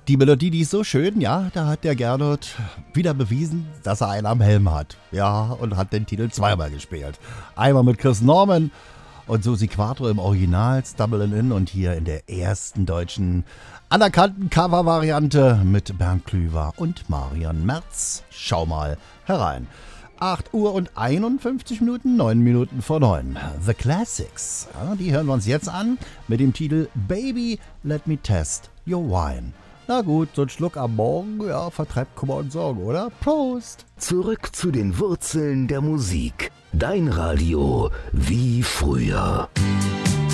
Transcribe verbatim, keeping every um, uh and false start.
Die Melodie, die ist so schön, ja, da hat der Gernot wieder bewiesen, dass er einen am Helm hat. Ja, und hat den Titel zweimal gespielt. Einmal mit Chris Norman und Susi Quattro im Original, Stumbling In, und hier in der ersten deutschen anerkannten Cover-Variante mit Bernd Klüver und Marian Merz. Schau mal herein. acht Uhr und einundfünfzig Minuten, neun Minuten vor neun. The Classics, ja, die hören wir uns jetzt an mit dem Titel Baby, Let Me Test Your Wine. Na gut, so ein Schluck am Morgen, ja, vertreibt Kummer und Sorgen, oder? Prost! Zurück zu den Wurzeln der Musik. Dein Radio wie früher.